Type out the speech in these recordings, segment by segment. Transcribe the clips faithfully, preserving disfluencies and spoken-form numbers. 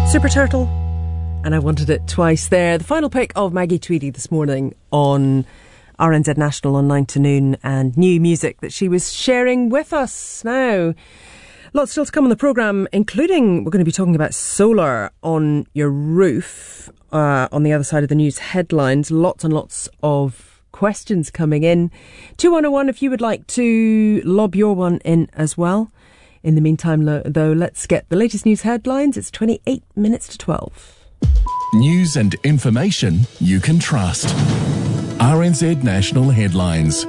Super Turtle, and I wanted it twice there. The final pick of Maggie Tweedy this morning on R N Z National on nine to noon, and new music that she was sharing with us. Now, lots still to come on the programme, including we're going to be talking about solar on your roof uh, on the other side of the news headlines. Lots and lots of questions coming in. two one oh one if you would like to lob your one in as well. In the meantime, though, let's get the latest news headlines. It's twenty-eight minutes to twelve. News and information you can trust. R N Z National Headlines.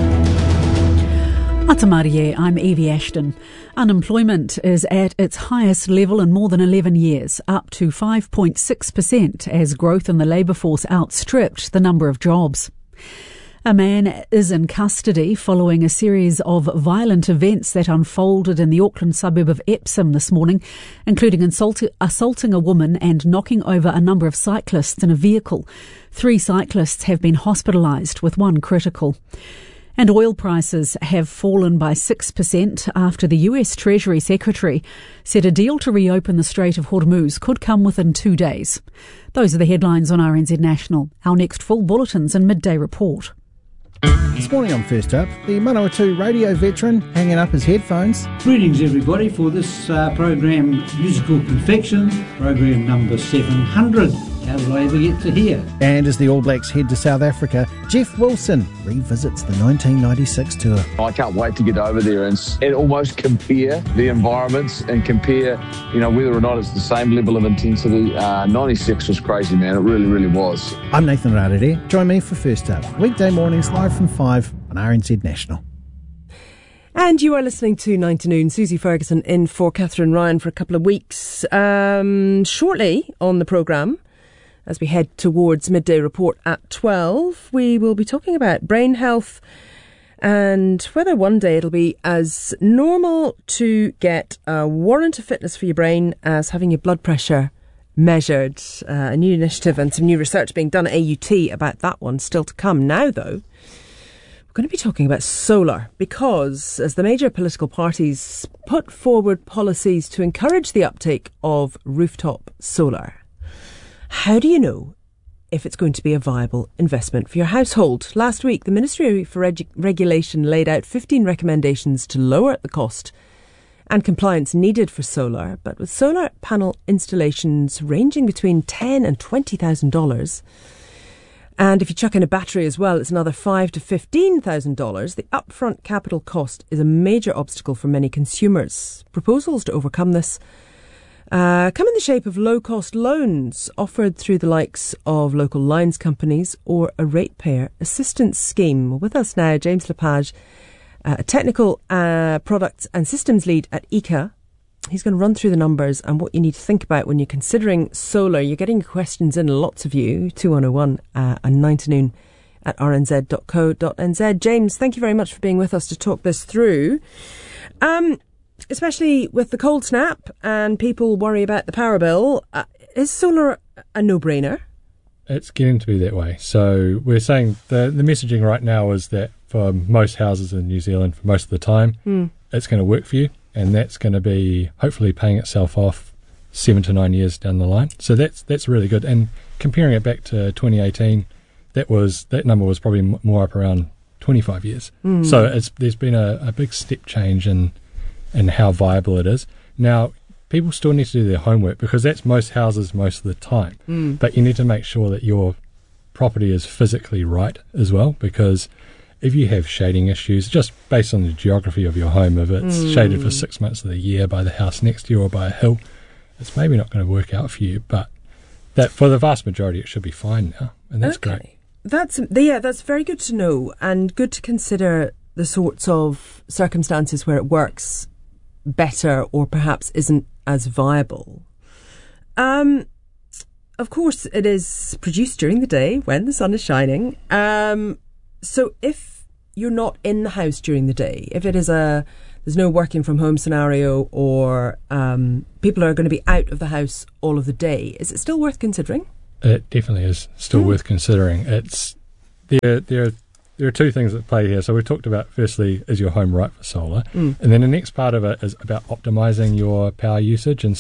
Atamarie, I'm Evie Ashton. Unemployment is at its highest level in more than eleven years, up to five point six percent, as growth in the labour force outstripped the number of jobs. A man is in custody following a series of violent events that unfolded in the Auckland suburb of Epsom this morning, including insult- assaulting a woman and knocking over a number of cyclists in a vehicle. Three cyclists have been hospitalised, with one critical. And oil prices have fallen by six percent after the U S Treasury Secretary said a deal to reopen the Strait of Hormuz could come within two days. Those are the headlines on R N Z National. Our next full bulletin's and midday report. This morning on First Up, the Manawatu radio veteran hanging up his headphones. Greetings everybody for this uh, program, Musical Confection, program number seven hundred. How did I ever get to here? And as the All Blacks head to South Africa, Jeff Wilson revisits the nineteen ninety-six tour. I can't wait to get over there and, and almost compare the environments and compare, you know, whether or not it's the same level of intensity. Uh, ninety-six was crazy, man. It really, really was. I'm Nathan Rarere. Join me for First Up, weekday mornings live from five on R N Z National. And you are listening to nine to noon. Susie Ferguson in for Catherine Ryan for a couple of weeks. Um, shortly on the programme, as we head towards midday report at twelve, we will be talking about brain health and whether one day it'll be as normal to get a warrant of fitness for your brain as having your blood pressure measured. Uh, a new initiative and some new research being done at A U T about that one still to come. Now, though, we're going to be talking about solar because as the major political parties put forward policies to encourage the uptake of rooftop solar, how do you know if it's going to be a viable investment for your household? Last week, the Ministry for Reg- Regulation laid out fifteen recommendations to lower the cost and compliance needed for solar, but with solar panel installations ranging between ten thousand dollars and twenty thousand dollars, and if you chuck in a battery as well, it's another five thousand dollars to fifteen thousand dollars, the upfront capital cost is a major obstacle for many consumers. Proposals to overcome this Uh, come in the shape of low-cost loans offered through the likes of local lines companies or a ratepayer assistance scheme. With us now, James Lepage, uh, a technical uh, products and systems lead at E C A. He's going to run through the numbers and what you need to think about when you're considering solar. You're getting questions in, lots of you, two one oh one uh, and nine to noon at r n z dot co dot n z. James, thank you very much for being with us to talk this through. Um... Especially with the cold snap and people worry about the power bill, uh, is solar a no-brainer? It's getting to be that way. So we're saying the the messaging right now is that for most houses in New Zealand, for most of the time, mm. it's going to work for you, and that's going to be hopefully paying itself off seven to nine years down the line. So that's that's really good. And comparing it back to twenty eighteen, that was that number was probably m- more up around twenty-five years. Mm. So it's there's been a, a big step change in and how viable it is. Now, people still need to do their homework because that's most houses most of the time. Mm. But you need to make sure that your property is physically right as well, because if you have shading issues, just based on the geography of your home, if it's mm. shaded for six months of the year by the house next to you or by a hill, it's maybe not going to work out for you. But that for the vast majority, it should be fine now, and that's okay. great. That's yeah, that's very good to know, and good to consider the sorts of circumstances where it works better or perhaps isn't as viable. Um, of course, it is produced during the day when the sun is shining. Um, so if you're not in the house during the day, if it is a there's no working from home scenario, or um, people are going to be out of the house all of the day, is it still worth considering? It definitely is still mm. worth considering. It's there. There are there are two things at play here. So we talked about, firstly, is your home right for solar? Mm. And then the next part of it is about optimising your power usage. And so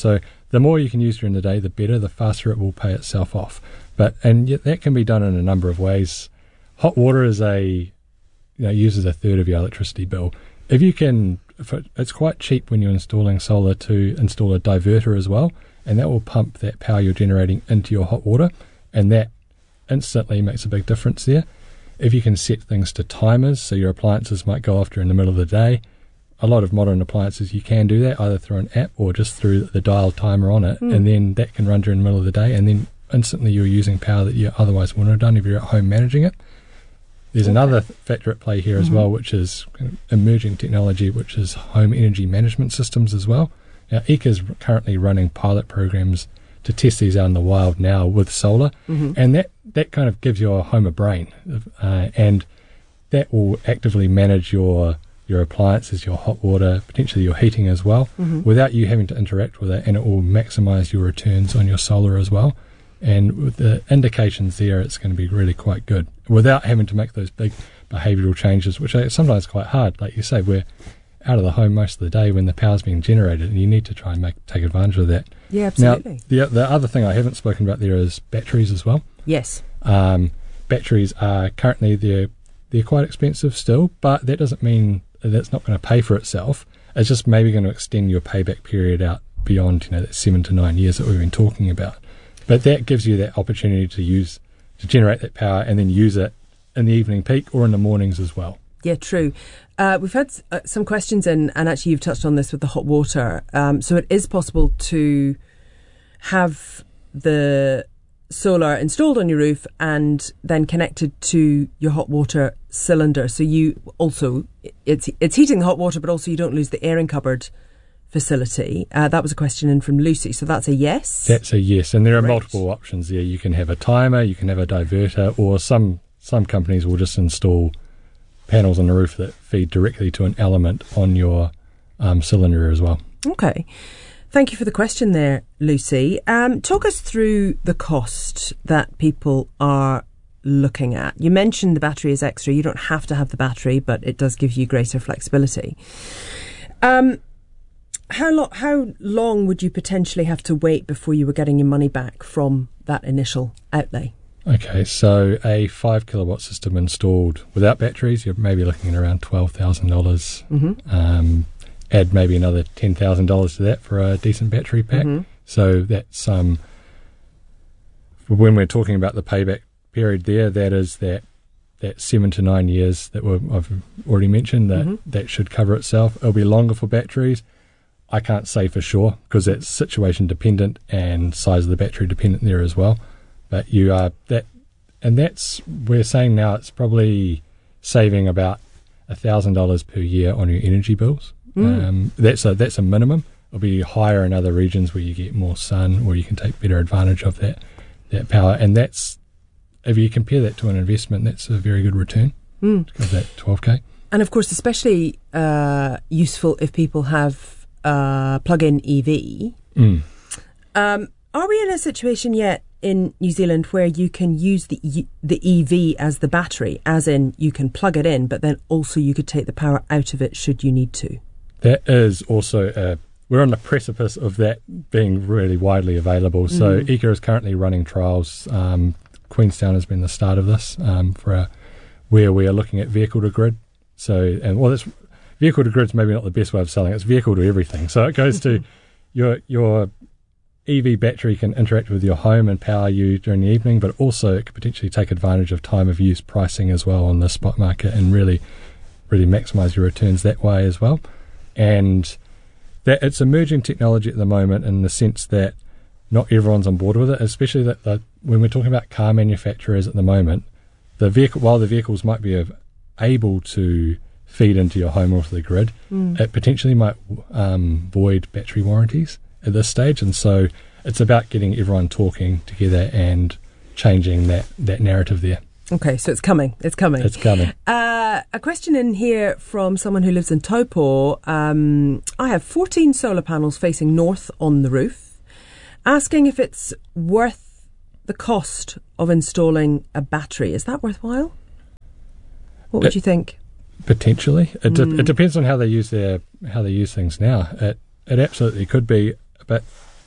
the more you can use during the day, the better, the faster it will pay itself off. But and yet that can be done in a number of ways. Hot water is a, you know, uses a third of your electricity bill. If you can, if it, it's quite cheap when you're installing solar to install a diverter as well, and that will pump that power you're generating into your hot water, and that instantly makes a big difference there. If you can set things to timers, so your appliances might go off during the middle of the day, a lot of modern appliances you can do that either through an app or just through the dial timer on it, mm. and then that can run during the middle of the day, and then instantly you're using power that you otherwise wouldn't have done if you're at home managing it. There's okay. another factor at play here mm-hmm. as well, which is kind of emerging technology, which is home energy management systems as well. Now, E C A is currently running pilot programs to test these out in the wild now with solar, mm-hmm. and that, that kind of gives your home a brain, uh, and that will actively manage your your appliances, your hot water, potentially your heating as well, mm-hmm. without you having to interact with it, and it will maximise your returns on your solar as well. And with the indications there, it's going to be really quite good without having to make those big behavioural changes, which are sometimes quite hard. Like you say, we're out of the home most of the day when the power's being generated, and you need to try and make take advantage of that. Yeah, absolutely. Now, the, the other thing I haven't spoken about there is batteries as well. Yes. Um, batteries are currently, they're, they're quite expensive still, but that doesn't mean that's not going to pay for itself. It's just maybe going to extend your payback period out beyond, you know, that seven to nine years that we've been talking about. But that gives you that opportunity to use, to generate that power and then use it in the evening peak or in the mornings as well. Yeah, true. Uh, we've had uh, some questions in, and actually you've touched on this with the hot water. Um, so it is possible to have the solar installed on your roof and then connected to your hot water cylinder. So you also, it's it's heating the hot water, but also you don't lose the airing cupboard facility. Uh, that was a question in from Lucy. So that's a yes? That's a yes. And there are Right. multiple options there. You can have a timer, you can have a diverter, or some, some companies will just install panels on the roof that feed directly to an element on your um, cylinder as well. Okay. Thank you for the question there, Lucy. Um, talk us through the cost that people are looking at. You mentioned the battery is extra. You don't have to have the battery, but it does give you greater flexibility. Um, how, lo- how long would you potentially have to wait before you were getting your money back from that initial outlay? Okay, so a five kilowatt system installed without batteries, you're maybe looking at around twelve thousand dollars. Mm-hmm. Um, add maybe another ten thousand dollars to that for a decent battery pack. Mm-hmm. So that's, um, when we're talking about the payback period there, that is that, that seven to nine years that we're, I've already mentioned, that, mm-hmm. that should cover itself. It'll be longer for batteries. I can't say for sure because that's situation dependent and size of the battery dependent there as well. But you are that, and that's, we're saying now it's probably saving about a thousand dollars per year on your energy bills. Mm. Um, that's a that's a minimum. It'll be higher in other regions where you get more sun, or you can take better advantage of that that power. And that's, if you compare that to an investment, that's a very good return. Mm. Of that twelve K. And of course, especially uh, useful if people have uh, plug-in E V. Mm. Um, are we in a situation yet in New Zealand where you can use the E- the E V as the battery, as in you can plug it in, but then also you could take the power out of it should you need to? That is also, uh, we're on the precipice of that being really widely available. So mm. E C A is currently running trials. Um, Queenstown has been the start of this um, for a, where we are looking at vehicle to grid. So, and well, that's, vehicle to grid is maybe not the best way of selling it. It's vehicle to everything. So it goes to your your E V battery can interact with your home and power you during the evening, but also it could potentially take advantage of time of use pricing as well on the spot market and really, really maximise your returns that way as well. And that it's emerging technology at the moment in the sense that not everyone's on board with it, especially that the, when we're talking about car manufacturers at the moment, the vehicle, while the vehicles might be able to feed into your home or to the grid, mm. it potentially might um, void battery warranties at this stage. And so it's about getting everyone talking together and changing that, that narrative there. Okay, so it's coming. It's coming. It's coming. Uh, a question in here from someone who lives in Taupo. Um, I have fourteen solar panels facing north on the roof, asking if it's worth the cost of installing a battery. Is that worthwhile? What would it, you think? Potentially. It, mm. it depends on how they use their how they use things now. It it absolutely could be, but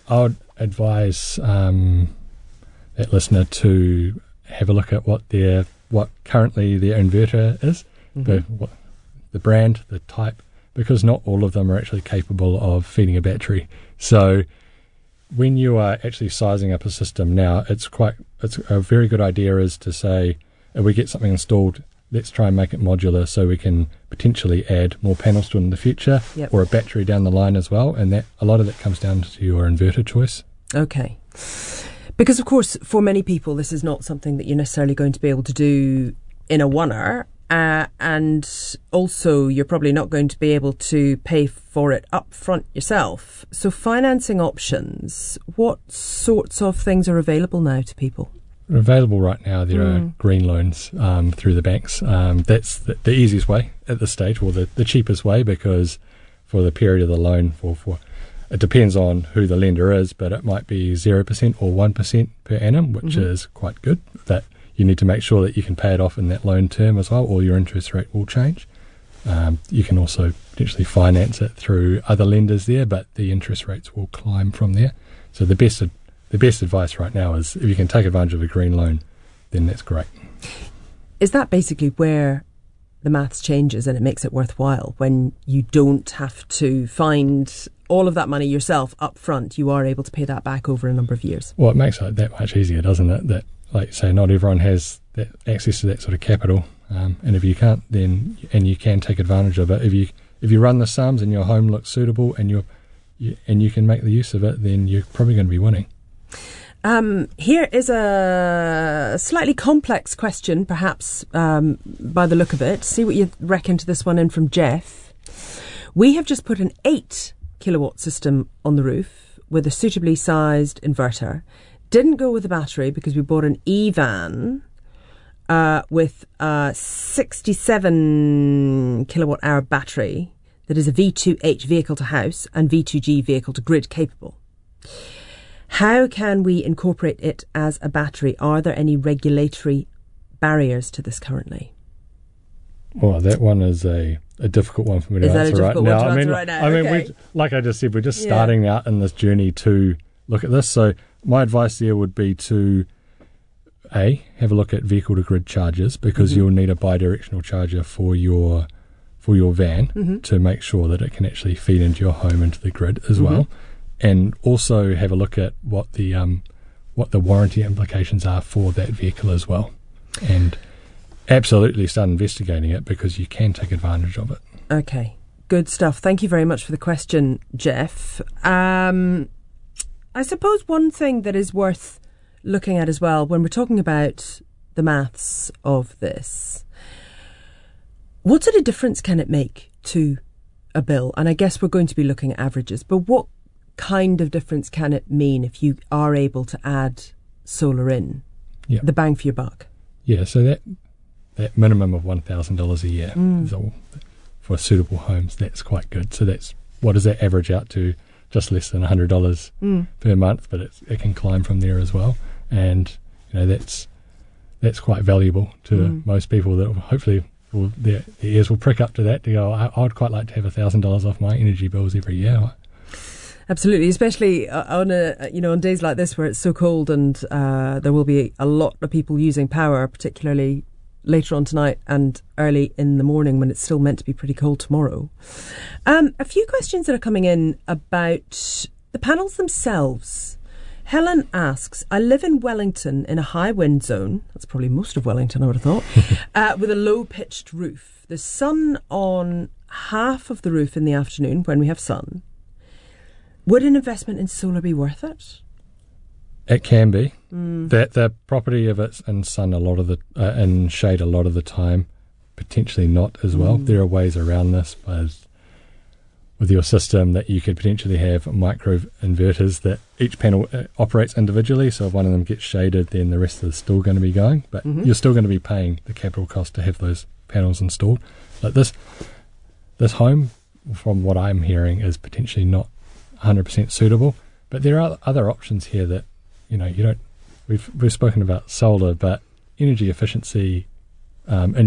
I would advise um, that listener to have a look at what their what currently their inverter is, mm-hmm. the, what, the brand, the type, because not all of them are actually capable of feeding a battery. So when you are actually sizing up a system now, it's quite it's a very good idea is to say, if we get something installed, let's try and make it modular so we can potentially add more panels to it in the future, yep. or a battery down the line as well. And that a lot of that comes down to your inverter choice. Okay. Because, of course, for many people, this is not something that you're necessarily going to be able to do in a oneer. Uh, and also, you're probably not going to be able to pay for it up front yourself. So financing options, what sorts of things are available now to people? Available right now, there mm. are green loans um, through the banks. Um, that's the, the easiest way at this stage, or the, the cheapest way, because for the period of the loan, for, for it depends on who the lender is, but it might be zero percent or one percent per annum, which mm-hmm. is quite good. That you need to make sure that you can pay it off in that loan term as well, or your interest rate will change. Um, you can also potentially finance it through other lenders there, but the interest rates will climb from there. So the best the best advice right now is if you can take advantage of a green loan, then that's great. Is that basically where the maths changes and it makes it worthwhile? When you don't have to find all of that money yourself up front, you are able to pay that back over a number of years. Well, it makes it that much easier, doesn't it? That, like you say, not everyone has that access to that sort of capital, um, and if you can't, then and you can take advantage of it. If you if you run the sums and your home looks suitable and you're you, and you can make the use of it, then you're probably going to be winning. Um, here is a slightly complex question, perhaps um, by the look of it. See what you reckon to this one in from Jeff. We have just put an eight kilowatt system on the roof with a suitably sized inverter. Didn't go with the battery because we bought an E-van uh, with a sixty-seven kilowatt hour battery that is a V two H vehicle to house and V two G vehicle to grid capable. How can we incorporate it as a battery? Are there any regulatory barriers to this currently? Well, that one is a, a difficult one for me to is answer right now. I mean, right now? I mean, okay. we, like I just said, we're just starting yeah. out in this journey to look at this. So my advice there would be to A, have a look at vehicle to grid chargers, because mm-hmm. you'll need a bi-directional charger for your for your van mm-hmm. to make sure that it can actually feed into your home, into the grid as mm-hmm. well. And also have a look at what the um, what the warranty implications are for that vehicle as well. And absolutely start investigating it, because you can take advantage of it. Okay, good stuff. Thank you very much for the question, Jeff. Um, I suppose one thing that is worth looking at as well, when we're talking about the maths of this, what sort of difference can it make to a bill? And I guess we're going to be looking at averages, but what kind of difference can it mean if you are able to add solar in? Yeah. The bang for your buck. Yeah, so that that minimum of one thousand dollars a year mm. is all, for suitable homes, that's quite good. So that's, what does that average out to? Just less than one hundred dollars mm. per month, but it's, it can climb from there as well. And, you know, that's that's quite valuable to mm. most people that hopefully will, their, their ears will prick up to that, to go, I, I'd quite like to have one thousand dollars off my energy bills every year. Absolutely, especially on a you know on days like this where it's so cold, and uh, there will be a lot of people using power, particularly later on tonight and early in the morning when it's still meant to be pretty cold tomorrow. Um, a few questions that are coming in about the panels themselves. Helen asks, I live in Wellington in a high wind zone, that's probably most of Wellington I would have thought, uh, with a low pitched roof. There's sun on half of the roof in the afternoon when we have sun. Would an investment in solar be worth it? It can be. Mm. The, the property of it's in sun a lot of the uh, in shade a lot of the time, potentially not as well. Mm. There are ways around this, but with your system that you could potentially have micro inverters that each panel uh, operates individually. So if one of them gets shaded, then the rest is still going to be going, but mm-hmm. you're still going to be paying the capital cost to have those panels installed. Like this, this home, from what I'm hearing, is potentially not one hundred percent suitable, but there are other options here that, you know, you don't, we've we've spoken about solar, but energy efficiency um, in